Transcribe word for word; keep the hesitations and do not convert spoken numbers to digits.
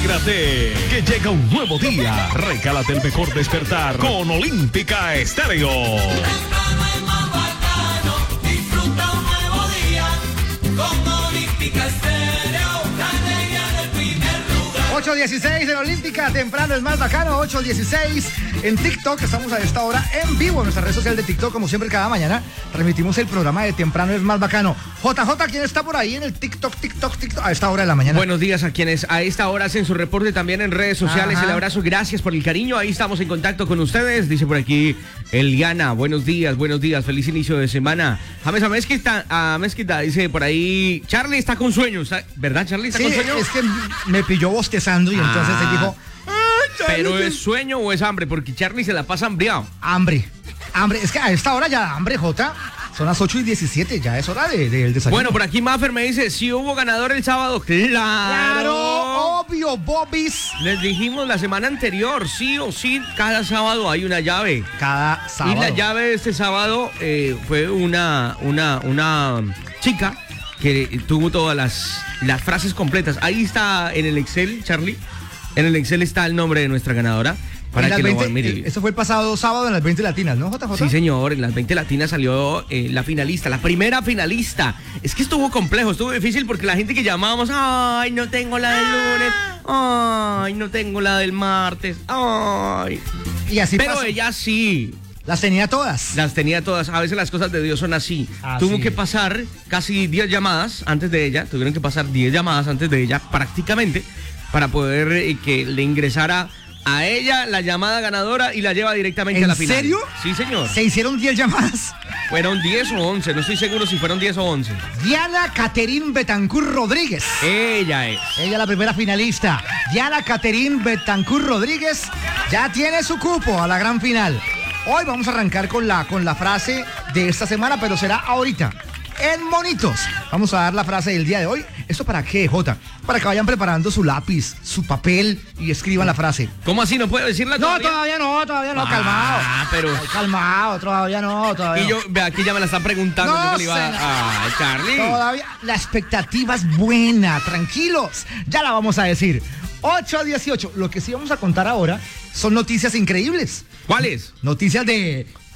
Alégrate, que llega un nuevo día. Recálate el mejor despertar con Olímpica Estéreo. Disfruta un nuevo día con Olímpica Estéreo, la alegría del primer lugar. ocho dieciséis en Olímpica, temprano es más bacano, ocho dieciséis en TikTok, estamos a esta hora en vivo en nuestra red social de TikTok, como siempre cada mañana, transmitimos el programa de temprano es más bacano. J J, ¿quién está por ahí en el TikTok, TikTok, TikTok, a esta hora de la mañana? Buenos días a quienes a esta hora hacen su reporte también en redes sociales. Ajá. El abrazo, gracias por el cariño, ahí estamos en contacto con ustedes. Dice por aquí Eliana, buenos días, buenos días, feliz inicio de semana. James a Mezquita, a Mezquita dice por ahí, Charlie está con sueño, ¿verdad Charlie? ¿Está sí, con sueño? es que me pilló bostezando y entonces Ah. él dijo, Pero ¿es sueño o es hambre? Porque Charlie se la pasa hambriado. hambre, hambre, es que a esta hora ya da hambre, Jota, son las ocho y diecisiete, ya es hora del de, del desayuno. Bueno, por aquí Maffer me dice, si hubo ganador el sábado. ¡Claro! Claro, obvio, Bobis. Les dijimos la semana anterior, sí o sí, cada sábado hay una llave. Cada sábado. Y la llave de este sábado eh, fue una, una, una chica que tuvo todas las, las frases completas. Ahí está en el Excel, Charlie. En el Excel está el nombre de nuestra ganadora. Para En las que veinte, lo mire. eh, eso fue el pasado sábado en las veinte latinas, ¿no, J J? Sí, señor, en las veinte latinas salió eh, la finalista, la primera finalista. Es que estuvo complejo, estuvo difícil porque la gente que llamábamos, ay, no tengo la del lunes, ay, no tengo la del martes, ay. Y así Pero pasó. ella sí. Las tenía todas. Las tenía todas. A veces las cosas de Dios son así. Así Tuvo que es. pasar casi diez llamadas antes de ella. Tuvieron que pasar diez llamadas antes de ella, prácticamente, para poder eh, que le ingresara a ella la llamada ganadora y la lleva directamente ¿En a la final. serio? Sí, señor. Se hicieron diez llamadas. Fueron diez o once. No estoy seguro si fueron diez o once. Diana Caterín Betancourt Rodríguez. Ella es. Ella la primera finalista. Diana Caterín Betancourt Rodríguez ya tiene su cupo a la gran final. Hoy vamos a arrancar con la, con la frase de esta semana, pero será ahorita. En Monitos. Vamos a dar la frase del día de hoy. ¿Esto para qué, Jota? Para que vayan preparando su lápiz, su papel y escriban la frase. ¿Cómo así? ¿No puedo decirla No, todavía? todavía no, todavía no, Ah, calmado. pero- Ay, calmado, todavía no, todavía Y no. yo, ve, aquí ya me la están preguntando. No, yo que le iba a- señor. Ay, Charlie. Todavía la expectativa es buena, tranquilos. Ya la vamos a decir. ocho a dieciocho. Lo que sí vamos a contar ahora son noticias increíbles. ¿Cuál es? Noticias de